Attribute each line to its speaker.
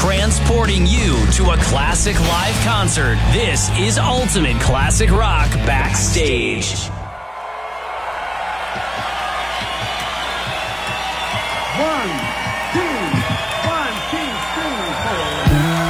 Speaker 1: transporting you to a classic live concert. This is Ultimate Classic Rock Backstage.
Speaker 2: One.